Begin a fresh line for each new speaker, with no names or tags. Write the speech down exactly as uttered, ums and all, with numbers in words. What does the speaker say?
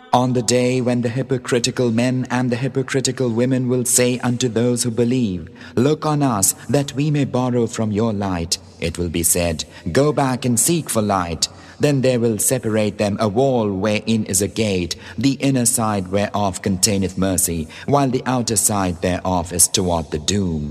On the day when the hypocritical men and the hypocritical women will say unto those who believe, Look on us, that we may borrow from your light, it will be said, Go back and seek for light. Then there will separate them a wall wherein is a gate, the inner side whereof containeth mercy, while the outer side thereof is toward the doom.